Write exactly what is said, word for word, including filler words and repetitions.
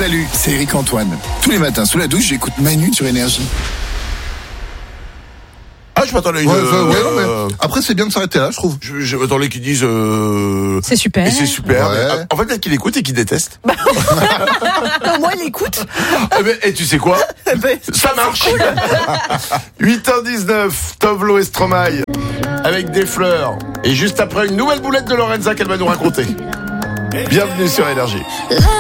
Salut, c'est Eric Antoine. Tous les matins, sous la douche, j'écoute Manu sur Énergie. Ah, je m'attendais à une... Ouais, ouais, ouais, non, euh, mais après, c'est bien de s'arrêter là, je trouve. Je, je m'attendais qu'ils disent... Euh... C'est super. Et c'est super. Ouais. Mais, en fait, peut-être qu'il écoute et qu'il déteste. Non, moi, il écoute. Eh ben, et tu sais quoi? Ça marche. huit heures dix-neuf, Tovlo et Stromae avec des fleurs. Et juste après, une nouvelle boulette de Lorenza qu'elle va nous raconter. Bienvenue sur Énergie.